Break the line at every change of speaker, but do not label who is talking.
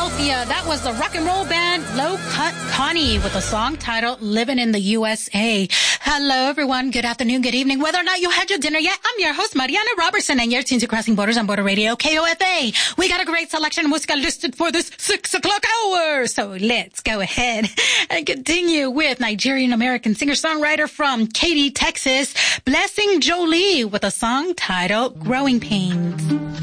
Philadelphia. That was the rock and roll band Low Cut Connie with a song titled Living in the USA. Hello, everyone. Good afternoon, good evening. Whether or not you had your dinner yet, I'm your host, Mariana Robertson, and you're tuned to Crossing Borders on Border Radio, KOFA. We got a great selection of music listed for this 6 o'clock hour. So let's go ahead and continue with Nigerian-American singer-songwriter from Katy, Texas, Blessing Jolie with a song titled Growing Pains.